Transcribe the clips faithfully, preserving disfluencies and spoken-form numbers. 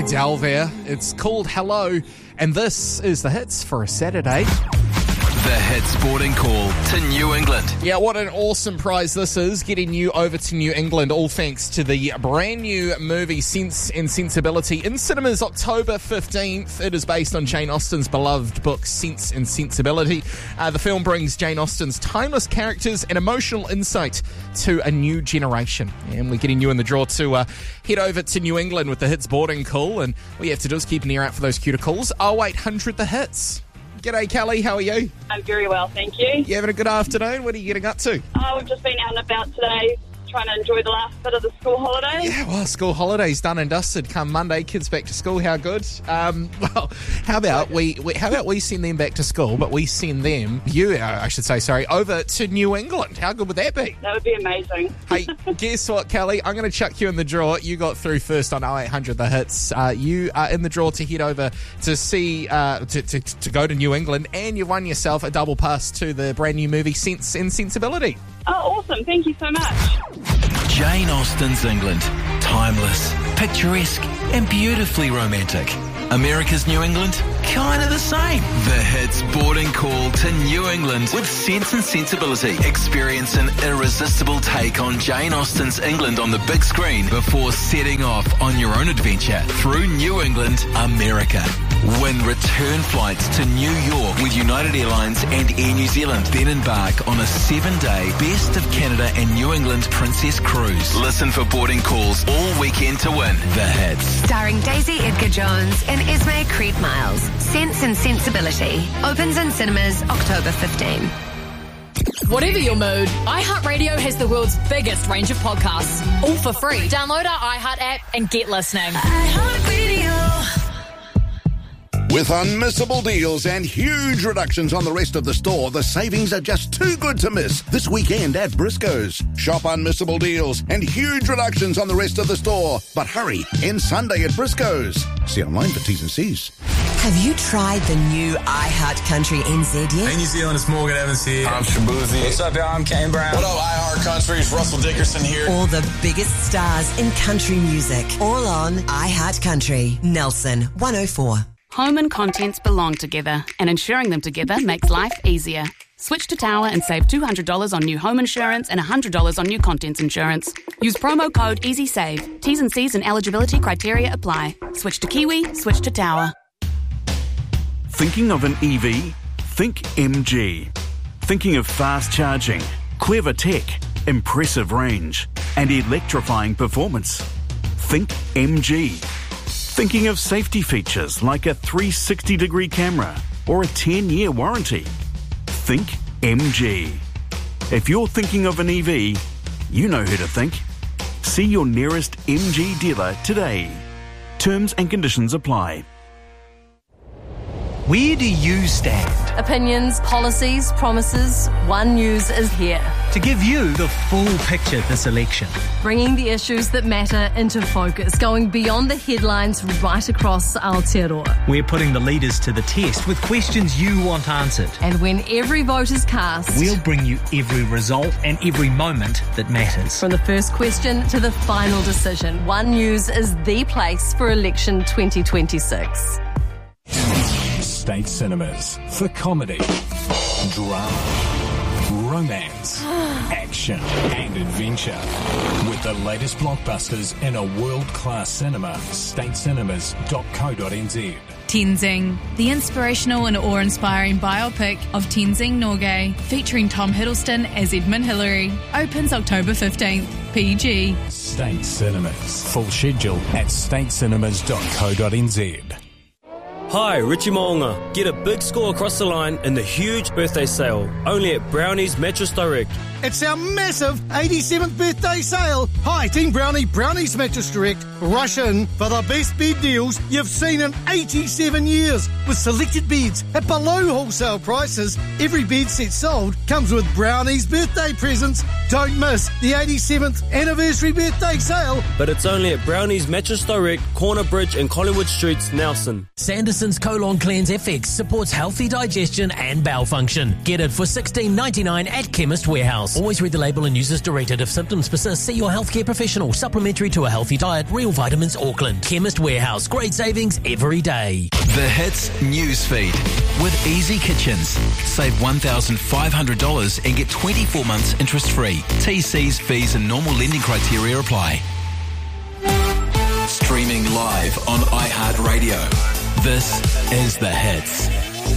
Adele there. It's called Hello, and this is the hits for a Saturday. The Hits boarding call to New England. Yeah, what an awesome prize this is, getting you over to New England, all thanks to the brand new movie Sense and Sensibility in cinemas October fifteenth. It is based on Jane Austen's beloved book Sense and Sensibility. Uh, the film brings Jane Austen's timeless characters and emotional insight to a new generation. And we're getting you in the draw to uh, head over to New England with the Hits boarding call, and all you have to do is keep an ear out for those cuticles. oh eight hundred the hits. G'day, Kelly. How are you? I'm very well, thank you. You having a good afternoon? What are you getting up to? Oh, we've just been out and about today, trying to enjoy the last bit of the school holidays. Yeah, well, school holidays done and dusted. Come Monday, kids back to school. How good? Um, well, how about we, we? How about we send them back to school, but we send them, you, uh, I should say, sorry, over to New England. How good would that be? That would be amazing. Hey, guess what, Kelly? I'm going to chuck you in the draw. You got through first on oh eight hundred the hits. Uh, you are in the draw to head over to see, uh, to, to to go to New England, and you've won yourself a double pass to the brand new movie Sense and Sensibility. Oh, awesome. Thank you so much. Jane Austen's England. Timeless, picturesque, and beautifully romantic. America's New England? Kind of the same. The Hits boarding call to New England with Sense and Sensibility. Experience an irresistible take on Jane Austen's England on the big screen before setting off on your own adventure through New England, America. Win return flights to New York with United Airlines and Air New Zealand. Then embark on a seven-day Best of Canada and New England Princess Cruise. Listen for boarding calls all weekend to win the Hits. Starring Daisy Edgar-Jones and Esme Creed Miles. Sense and Sensibility opens in cinemas October fifteenth. Whatever your mood, iHeartRadio has the world's biggest range of podcasts, all for free. Download our iHeart app and get listening. iHeartRadio. With unmissable deals and huge reductions on the rest of the store, the savings are just too good to miss this weekend at Briscoe's. Shop unmissable deals and huge reductions on the rest of the store. But hurry, end Sunday at Briscoe's. See online for T's and C's. Have you tried the new iHeart Country N Z yet? Hey, New Zealand, it's Morgan Evans here. I'm Shabuzi. What's up, y'all? I'm Kane Brown. What up, iHeart Country? It's Russell Dickerson here. All the biggest stars in country music. All on iHeart Country. Nelson, one oh four. Home and contents belong together, and insuring them together makes life easier. Switch to Tower and save two hundred dollars on new home insurance and one hundred dollars on new contents insurance. Use promo code EasySave. T's and C's and eligibility criteria apply. Switch to Kiwi, switch to Tower. Thinking of an E V? Think M G. Thinking of fast charging, clever tech, impressive range, and electrifying performance? Think M G. Thinking of safety features like a three sixty degree camera or a ten year warranty? Think M G. If you're thinking of an E V, you know who to think. See your nearest M G dealer today. Terms and conditions apply. Where do you stand? Opinions, policies, promises. One News is here to give you the full picture this election. Bringing the issues that matter into focus, going beyond the headlines right across Aotearoa. We're putting the leaders to the test with questions you want answered. And when every vote is cast, we'll bring you every result and every moment that matters. From the first question to the final decision, One News is the place for election twenty twenty-six. State Cinemas for comedy, drama, romance, action and adventure. With the latest blockbusters in a world-class cinema, state cinemas dot co dot n z. Tenzing, the inspirational and awe-inspiring biopic of Tenzing Norgay, featuring Tom Hiddleston as Edmund Hillary, opens October fifteenth. P G. State Cinemas. Full schedule at state cinemas dot co dot n z. Hi, Richie Moonga. Get a big score across the line in the huge birthday sale, only at Brownie's Mattress Direct. It's our massive eighty-seventh birthday sale. Hi, Team Brownie, Brownie's Mattress Direct. Rush in for the best bed deals you've seen in eighty-seven years. With selected beds at below wholesale prices, every bed set sold comes with Brownie's birthday presents. Don't miss the eighty-seventh anniversary birthday sale. But it's only at Brownie's Mattress Direct, Corner Bridge and Collingwood Streets, Nelson. Sanderson's Colon Cleanse F X supports healthy digestion and bowel function. Get it for sixteen ninety-nine at Chemist Warehouse. Warehouse. Always read the label and use as directed. If symptoms persist, see your healthcare professional. Supplementary to a healthy diet. Real Vitamins Auckland. Chemist Warehouse. Great savings every day. The Hits News Feed with Easy Kitchens. Save one thousand five hundred dollars and get twenty-four months interest-free. T Cs, fees and normal lending criteria apply. Streaming live on iHeartRadio. This is The Hits.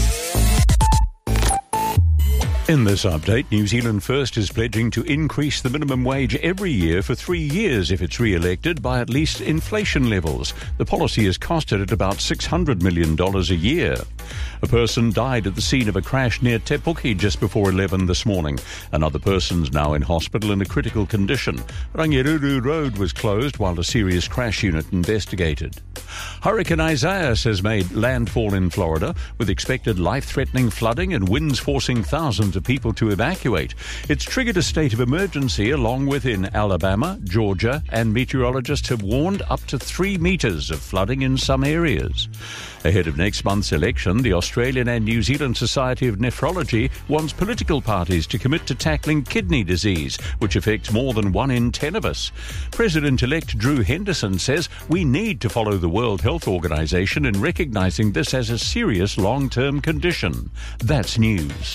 In this update, New Zealand First is pledging to increase the minimum wage every year for three years if it's re-elected by at least inflation levels. The policy is costed at about six hundred million dollars a year. A person died at the scene of a crash near Te Puke just before eleven this morning. Another person's now in hospital in a critical condition. Rangiruru Road was closed while a serious crash unit investigated. Hurricane Isaias has made landfall in Florida with expected life-threatening flooding and winds forcing thousands of people to evacuate. It's triggered a state of emergency along with in Alabama, Georgia, and meteorologists have warned up to three metres of flooding in some areas. Ahead of next month's election, the Australian and New Zealand Society of Nephrology wants political parties to commit to tackling kidney disease, which affects more than one in ten of us. President-elect Drew Henderson says we need to follow the World Health Organization in recognising this as a serious long-term condition. That's news.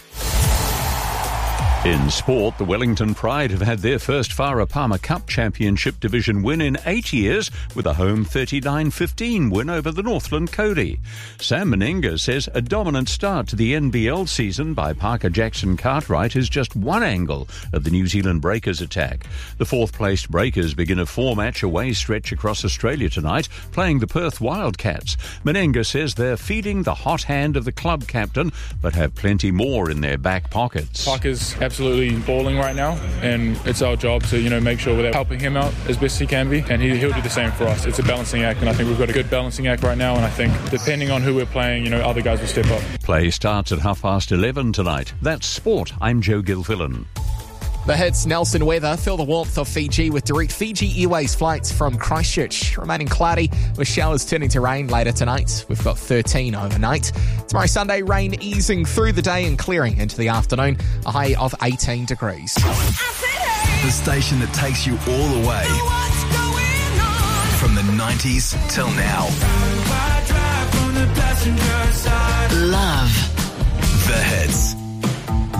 In sport, the Wellington Pride have had their first Farah Palmer Cup Championship Division win in eight years with a home thirty-nine fifteen win over the Northland Cody. Sam Meninga says a dominant start to the N B L season by Parker Jackson Cartwright is just one angle of the New Zealand Breakers attack. The fourth-placed Breakers begin a four-match away stretch across Australia tonight, playing the Perth Wildcats. Meninga says they're feeding the hot hand of the club captain, but have plenty more in their back pockets. Parker's absolutely balling right now, and it's our job to, you know, make sure we're helping him out as best he can be, and he, he'll do the same for us. It's a balancing act, and I think we've got a good balancing act right now, and I think depending on who we're playing, you know, other guys will step up. Play starts at half past eleven tonight. That's sport. I'm Joe Gilfillan. The Hits Nelson weather. Feel the warmth of Fiji with direct Fiji Airways flights from Christchurch. Remaining cloudy with showers turning to rain later tonight. We've got thirteen overnight. Tomorrow Sunday, rain easing through the day and clearing into the afternoon. A high of eighteen degrees. The station that takes you all the way. From the nineties till now. Love. The Hits.